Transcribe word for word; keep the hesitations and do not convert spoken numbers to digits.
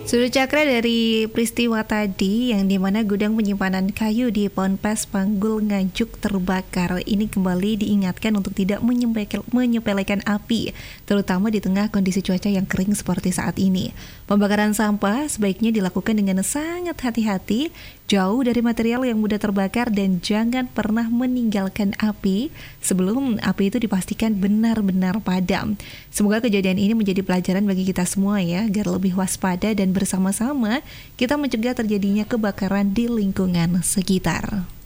Sudut Cakra dari peristiwa tadi yang dimana gudang penyimpanan kayu di Ponpes Panggul Nganjuk terbakar, ini kembali diingatkan untuk tidak menyepelekan api, terutama di tengah kondisi cuaca yang kering seperti saat ini. Pembakaran sampah sebaiknya dilakukan dengan sangat hati-hati, jauh dari material yang mudah terbakar, dan jangan pernah meninggalkan api sebelum api itu dipastikan benar-benar padam. Semoga kejadian ini menjadi pelajaran bagi kita semua ya, agar lebih waspada dan bersama-sama kita mencegah terjadinya kebakaran di lingkungan sekitar.